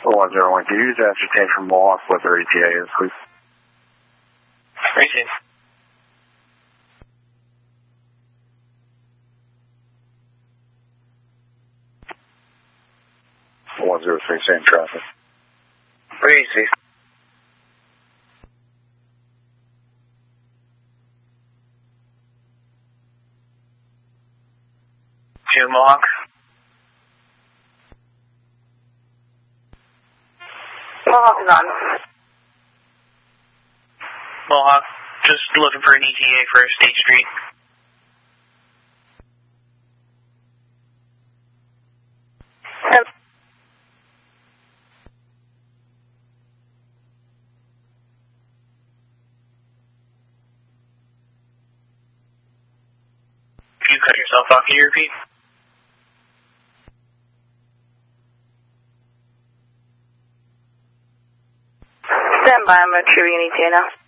101, can you use ascertain from Mohawk what their ETA is, please? Receive. 103, same traffic. Receive. 2 Mohawk. Mohawk is on. Mohawk, just looking for an ETA for State Street. If you cut yourself off, can you repeat? Stand by, I'm retrieving an ETA now.